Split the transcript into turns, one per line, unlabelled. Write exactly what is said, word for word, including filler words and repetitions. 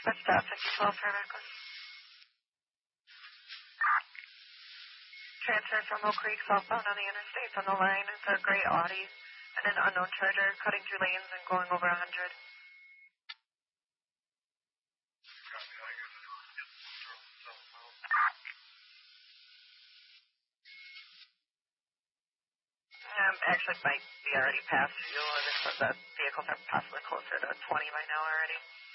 Switch to fifty twelve for America. Transfer from Oak Creek southbound on the interstate on the line. It's a gray Audi and an unknown charger cutting through lanes and going over one hundred. Um, actually, might be already past fuel. It says that vehicles are possibly closer to twenty by now already.